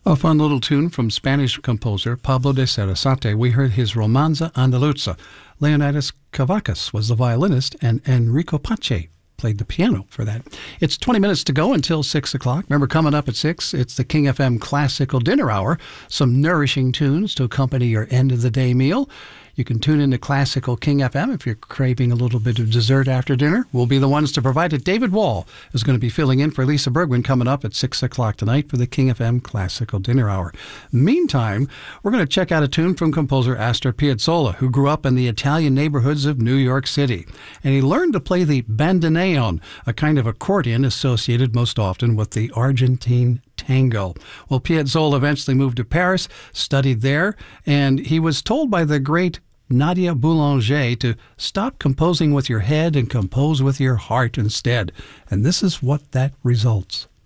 A fun little tune from Spanish composer Pablo de Sarasate. We heard his Romanza Andaluza. Leonidas Kavakis was the violinist, and Enrico Pace played the piano for that. It's 20 minutes to go until 6 o'clock. Remember, coming up at 6, it's the King FM Classical Dinner Hour. Some nourishing tunes to accompany your end-of-the-day meal. You can tune into Classical King FM if you're craving a little bit of dessert after dinner. We'll be the ones to provide it. David Wall is going to be filling in for Lisa Bergwin coming up at 6 o'clock tonight for the King FM Classical Dinner Hour. Meantime, we're going to check out a tune from composer Astor Piazzolla, who grew up in the Italian neighborhoods of New York City. And he learned to play the bandoneon, a kind of accordion associated most often with the Argentine tango. Well, Piazzolla eventually moved to Paris, studied there, and he was told by the great Nadia Boulanger to stop composing with your head and compose with your heart instead. And this is what that results.